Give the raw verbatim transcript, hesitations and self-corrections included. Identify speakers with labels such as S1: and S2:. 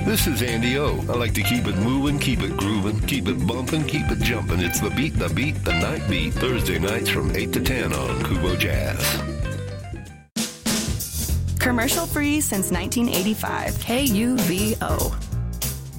S1: This is Andy O. I like to keep it moving, keep it grooving, keep it bumping, keep it jumping. It's the beat, the beat, the night beat. Thursday nights from eight to ten on Kubo Jazz.
S2: Commercial free since nineteen eighty-five. K U V O.